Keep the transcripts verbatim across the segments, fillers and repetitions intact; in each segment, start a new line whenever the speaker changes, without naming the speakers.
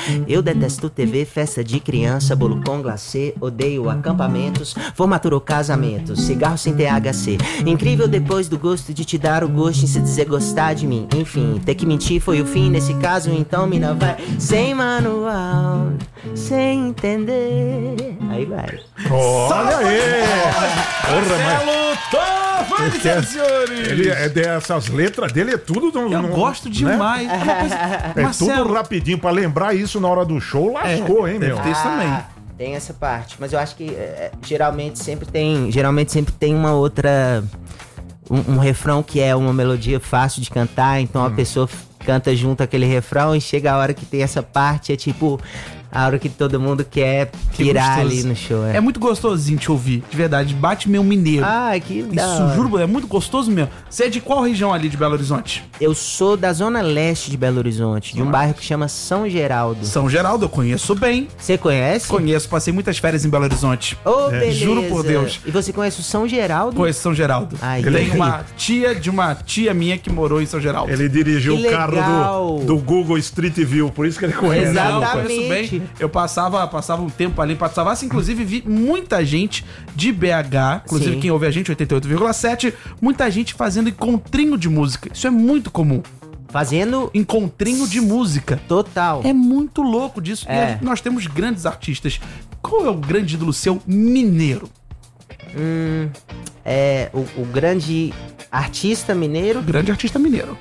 Eu detesto T V, festa de criança, bolo com glacê. Odeio acampamentos, formatura ou casamentos, cigarro sem T H C. Incrível depois do gosto de te dar o gosto em se dizer gostar de mim. Enfim, ter que mentir foi o fim nesse caso, então mina vai sem manual, sem entender. Aí vai.
Olha aí!
Marcelo Toffoli, senhoras e senhores!
Ele é dessas letras dele, é tudo... No,
Eu
no,
gosto demais.
Né?
É, uma coisa...
É
Marcelo...
tudo rapidinho, pra lembrar isso na hora do show, lascou,
é,
hein,
deve
meu?
ter isso também.
Ah, tem essa parte, mas eu acho que é, geralmente sempre tem, geralmente sempre tem uma outra, um, um refrão que é uma melodia fácil de cantar, então a
Hum.
pessoa canta junto aquele refrão e chega a hora que tem essa parte, é tipo a hora que todo mundo quer
Que
pirar
gostoso.
ali no show.
É muito gostosinho te ouvir, de verdade. Bate meu mineiro.
Ah, que da
Isso,
hora.
juro, é muito gostoso mesmo. Você é de qual região ali de Belo Horizonte?
Eu sou da zona leste de Belo Horizonte, de um bairro que chama São Geraldo.
São Geraldo, eu conheço bem.
Você conhece?
Conheço, passei muitas férias em Belo Horizonte.
Ô, beleza.
Juro por Deus.
E você conhece o São Geraldo?
Conheço São Geraldo.
Ai,
Eu
que
tenho
legal.
uma tia de uma tia minha que morou em São Geraldo.
Ele dirigiu
Que
o carro
legal.
do, do Google Street View, por isso que ele conhece.
Exato.
Não, conheço
Exatamente.
bem. Eu passava, passava um tempo ali em Pato Savassi, inclusive vi muita gente de B H, inclusive
Sim.
quem ouve a gente, oitenta e oito vírgula sete, muita gente fazendo encontrinho de música. Isso é muito comum.
Fazendo
Encontrinho de música.
total.
É muito louco disso. E
É.
a- nós temos grandes artistas. Qual é o grande ídolo seu mineiro?
Hum, é o, o grande artista mineiro.
Grande artista mineiro.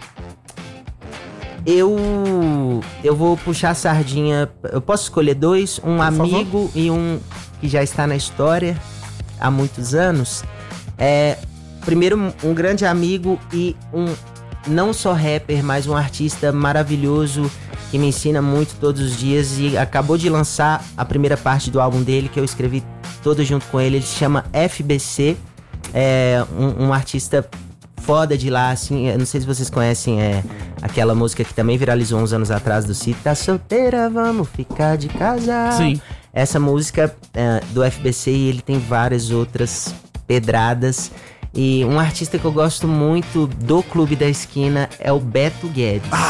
Eu eu vou puxar a sardinha. Eu posso escolher dois, um amigo e um que já está na história há muitos anos. É, primeiro um, um grande amigo e um não só rapper, mas um artista maravilhoso que me ensina muito todos os dias e acabou de lançar a primeira parte do álbum dele que eu escrevi todo junto com ele. Ele se chama F B C. É um, um artista foda de lá, assim. Eu não sei se vocês conhecem é, aquela música que também viralizou uns anos atrás do Cid. Tá solteira, vamos ficar de casal.
Sim.
Essa música é, do F B C, e ele tem várias outras pedradas. E um artista que eu gosto muito do Clube da Esquina é o Beto Guedes.